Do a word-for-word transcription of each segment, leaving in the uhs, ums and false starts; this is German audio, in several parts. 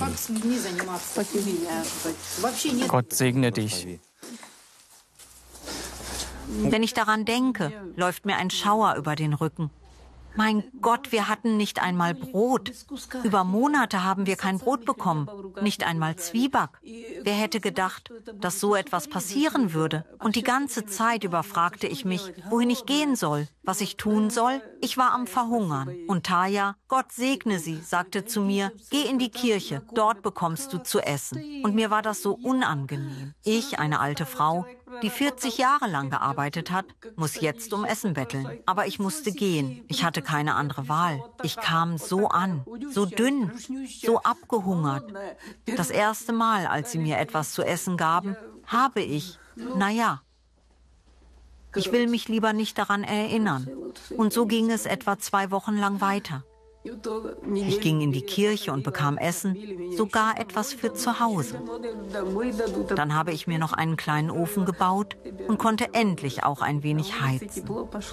Gott segne dich. Wenn ich daran denke, läuft mir ein Schauer über den Rücken. Mein Gott, wir hatten nicht einmal Brot. Über Monate haben wir kein Brot bekommen, nicht einmal Zwieback. Wer hätte gedacht, dass so etwas passieren würde? Und die ganze Zeit über fragte ich mich, wohin ich gehen soll, was ich tun soll. Ich war am Verhungern. Und Taya, Gott segne sie, sagte zu mir, geh in die Kirche, dort bekommst du zu essen. Und mir war das so unangenehm. Ich, eine alte Frau, die vierzig Jahre lang gearbeitet hat, muss jetzt um Essen betteln. Aber ich musste gehen. Ich hatte keine andere Wahl. Ich kam so an, so dünn, so abgehungert. Das erste Mal, als sie mir etwas zu essen gaben, habe ich, naja, ich will mich lieber nicht daran erinnern. Und so ging es etwa zwei Wochen lang weiter. Ich ging in die Kirche und bekam Essen, sogar etwas für zu Hause. Dann habe ich mir noch einen kleinen Ofen gebaut und konnte endlich auch ein wenig heizen.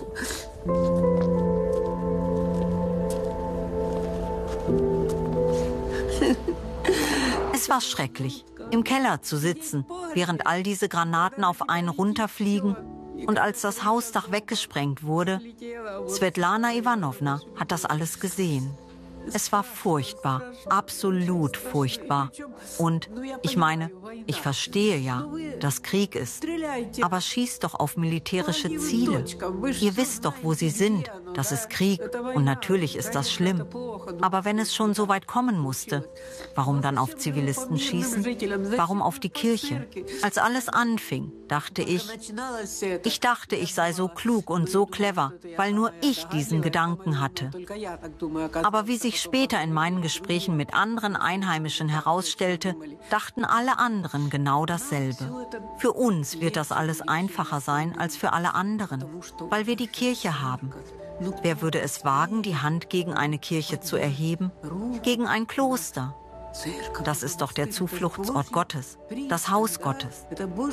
Es war schrecklich, im Keller zu sitzen, während all diese Granaten auf einen runterfliegen. Und als das Hausdach weggesprengt wurde, Svetlana Ivanovna hat das alles gesehen. Es war furchtbar, absolut furchtbar. Und ich meine, ich verstehe ja, dass Krieg ist. Aber schießt doch auf militärische Ziele. Ihr wisst doch, wo sie sind. Das ist Krieg. Und natürlich ist das schlimm. Aber wenn es schon so weit kommen musste, warum dann auf Zivilisten schießen? Warum auf die Kirche? Als alles anfing, dachte ich, ich dachte, ich sei so klug und so clever, weil nur ich diesen Gedanken hatte. Aber wie sich später in meinen Gesprächen mit anderen Einheimischen herausstellte, dachten alle anderen genau dasselbe. Für uns wird das alles einfacher sein als für alle anderen, weil wir die Kirche haben. Wer würde es wagen, die Hand gegen eine Kirche zu erheben? Gegen ein Kloster? Das ist doch der Zufluchtsort Gottes, das Haus Gottes.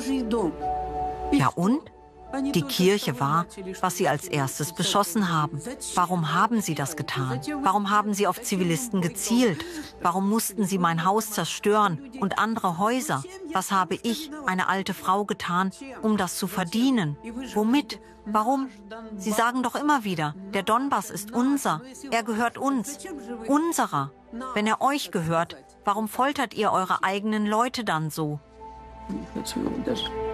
Ja und? Die Kirche war, was sie als erstes beschossen haben. Warum haben sie das getan? Warum haben sie auf Zivilisten gezielt? Warum mussten sie mein Haus zerstören und andere Häuser? Was habe ich, eine alte Frau, getan, um das zu verdienen? Womit? Warum? Sie sagen doch immer wieder, der Donbass ist unser, er gehört uns, unserer. Wenn er euch gehört, warum foltert ihr eure eigenen Leute dann so?